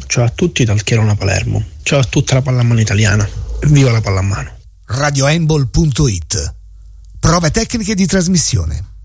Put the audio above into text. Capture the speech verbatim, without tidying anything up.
Ciao a tutti dal Chierona Palermo. Ciao a tutta la pallamano italiana. Viva la pallamano. radio handball punto it. Prove tecniche di trasmissione.